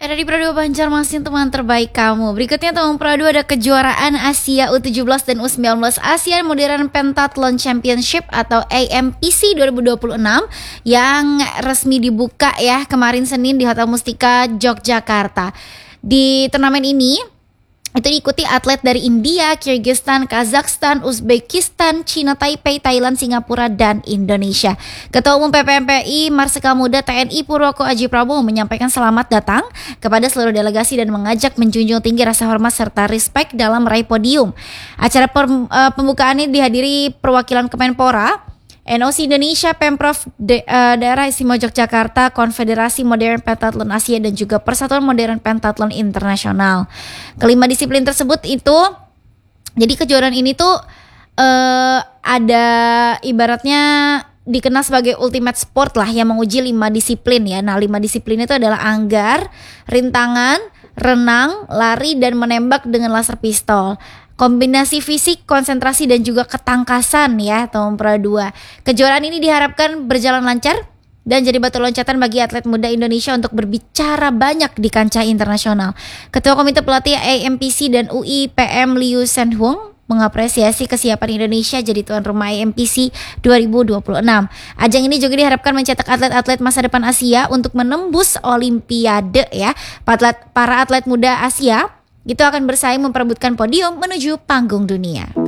Ada di Pro 2 Banjarmasin, teman terbaik kamu. Berikutnya teman Pro 2 ada kejuaraan Asia U17 dan U19 ASEAN Modern Pentathlon Championship atau AMPC 2026 yang resmi dibuka ya kemarin Senin di Hotel Mustika Yogyakarta. Di turnamen ini itu diikuti atlet dari India, Kyrgyzstan, Kazakhstan, Uzbekistan, Cina, Taipei, Thailand, Singapura, dan Indonesia. Ketua Umum PPMPI Marsikal Muda TNI Purwoko Aji Prabowo menyampaikan selamat datang kepada seluruh delegasi dan mengajak menjunjung tinggi rasa hormat serta respek dalam meraih podium. Acara pembukaan ini dihadiri perwakilan Kemenpora, NOC Indonesia, Pemprov Daerah Istimewa Yogyakarta, Konfederasi Modern Pentathlon Asia, dan juga Persatuan Modern Pentathlon Internasional. Kelima disiplin tersebut itu, jadi kejuaraan ini tuh ada ibaratnya dikenal sebagai ultimate sport lah yang menguji 5 disiplin ya. Nah 5 disiplin itu adalah anggar, rintangan, renang, lari, dan menembak dengan laser pistol. Kombinasi fisik, konsentrasi, dan juga ketangkasan ya teman Pro 2. Kejuaraan ini diharapkan berjalan lancar dan jadi batu loncatan bagi atlet muda Indonesia untuk berbicara banyak di kancah internasional. Ketua Komite Pelatih AMPC dan UI PM Liu Senhung mengapresiasi kesiapan Indonesia jadi tuan rumah AMPC 2026. Ajang ini juga diharapkan mencetak atlet-atlet masa depan Asia untuk menembus Olimpiade ya. Para atlet muda Asia itu akan bersaing memperebutkan podium menuju panggung dunia.